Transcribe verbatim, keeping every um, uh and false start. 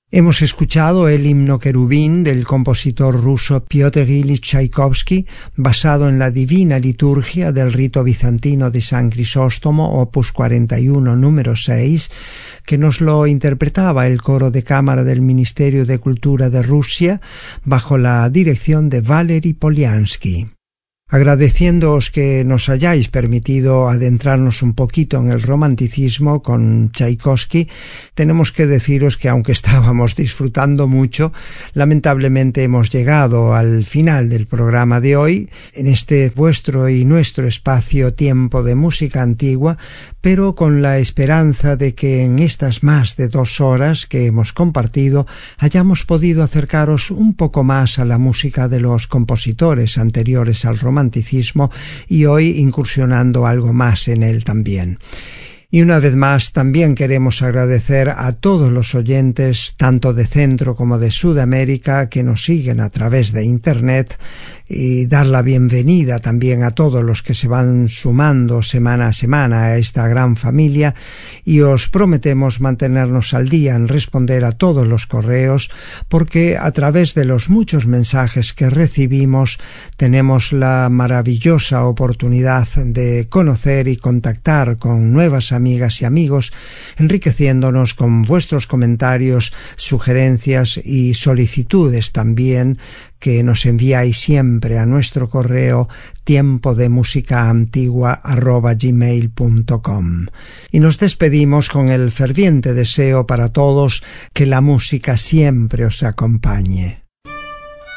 Hemos escuchado el himno querubín del compositor ruso Piotr Ilich Tchaikovsky, basado en la Divina Liturgia del rito bizantino de San Crisóstomo, opus cuarenta y uno, número seis, que nos lo interpretaba el coro de cámara del Ministerio de Cultura de Rusia, bajo la dirección de Valery Polyansky. Agradeciéndoos que nos hayáis permitido adentrarnos un poquito en el romanticismo con Tchaikovsky, tenemos que deciros que aunque estábamos disfrutando mucho, lamentablemente hemos llegado al final del programa de hoy, en este vuestro y nuestro espacio Tiempo de Música Antigua, pero con la esperanza de que en estas más de dos horas que hemos compartido hayamos podido acercaros un poco más a la música de los compositores anteriores al romanticismo romanticismo y hoy incursionando algo más en él también. Y una vez más también queremos agradecer a todos los oyentes, tanto de Centro como de Sudamérica, que nos siguen a través de Internet, y dar la bienvenida también a todos los que se van sumando semana a semana a esta gran familia, y os prometemos mantenernos al día en responder a todos los correos, porque a través de los muchos mensajes que recibimos tenemos la maravillosa oportunidad de conocer y contactar con nuevas amigas y amigos, enriqueciéndonos con vuestros comentarios, sugerencias y solicitudes también, que nos enviáis siempre a nuestro correo tiempo de música antigua arroba gmail punto com. Y nos despedimos con el ferviente deseo para todos que la música siempre os acompañe.